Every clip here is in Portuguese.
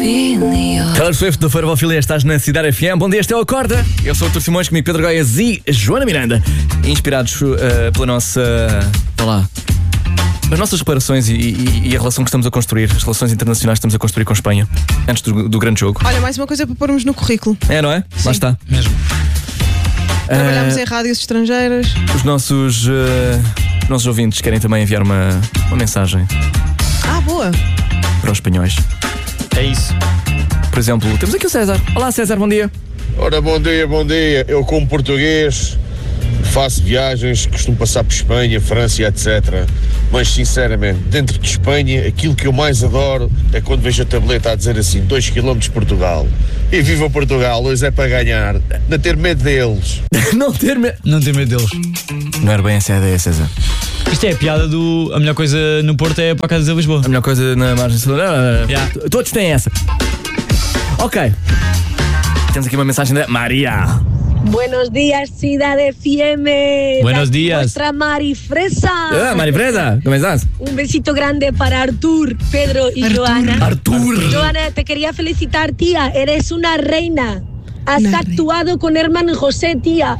Taylor Swift do Farvofilia, estás na Cidade FM. Bom dia, este é o Acorda. Eu sou o Artur Simões, comigo Pedro Goiás e Joana Miranda. Inspirados pela nossa... as nossas reparações e a relação que estamos a construir, as relações internacionais que estamos a construir com a Espanha, antes do grande jogo. Olha, mais uma coisa para pormos no currículo. É, não é? Sim. Lá está. Mesmo. Trabalhamos em rádios estrangeiras. Os nossos ouvintes querem também enviar uma mensagem Boa. para os espanhóis. É isso. Por exemplo, temos aqui o César. Olá, César, bom dia. Ora, bom dia. Eu, como português, faço viagens, costumo passar por Espanha, França, etc. Mas, sinceramente, dentro de Espanha, aquilo que eu mais adoro é quando vejo a tableta a dizer assim, 2 km de Portugal. E viva Portugal, hoje é para ganhar. Não ter medo deles. Não ter medo. Não ter medo deles. Não era bem essa a ideia, César. Isto é a piada do... A melhor coisa no Porto é para a casa de Lisboa. A melhor coisa na margem sul. Yeah. Todos têm essa. Ok. Temos aqui uma mensagem da Maria. Buenos días, Ciudad FM. Buenos días. Nuestra Mari Fresa. Maria Fresa, ¿cómo estás? Un besito grande para Artur, Pedro y Joana. Artur. Joana, te quería felicitar, tía. Eres una reina. Has actuado con Herman José, tía.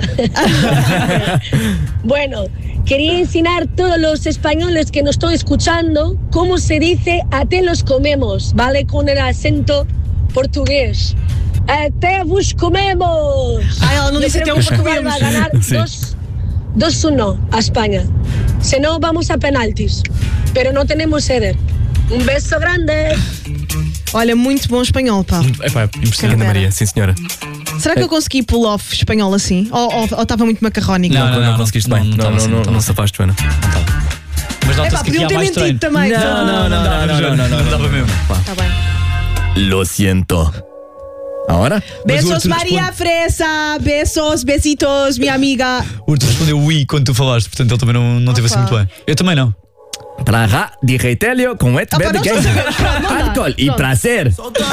Bueno, quería enseñar a todos los españoles que nos están escuchando cómo se dice até los comemos, ¿vale? Con el acento portugués. Até vos comemos. Ela não disse até vos Portugal comemos. va a ganar 2-1 a España. Si no, vamos a penaltis. Pero no tenemos sede. Un beso grande. Olha, muito bom espanhol, pá. Epá, impressionante. Ana Maria, sim senhora. Será que eu consegui pull off espanhol assim? Ou estava muito macarrónico? Não conseguiste bem. Não safaste, Joana. Mas nota-se que aqui podiam há ter mais mentido treino. também. Não dava mesmo. Tá bem. Lo siento. Ahora? Besos, Arthur Maria Fresa. Besos, besitos, minha amiga. O Arthur respondeu oui quando tu falaste, portanto ele também não teve assim muito bem. Eu também não. Praga de reitelio com et pá, bad nós game. sabemos, pronto, não dá. Álcool e Pronto. prazer.